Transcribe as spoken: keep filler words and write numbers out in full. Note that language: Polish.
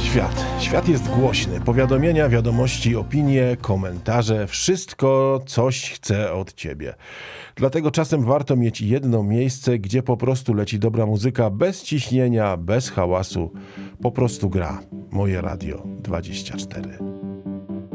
Świat. Świat jest głośny. Powiadomienia, wiadomości, opinie, komentarze. Wszystko coś chce od ciebie. Dlatego czasem warto mieć jedno miejsce, gdzie po prostu leci dobra muzyka, bez ciśnienia, bez hałasu. Po prostu gra. Moje Radio dwadzieścia cztery.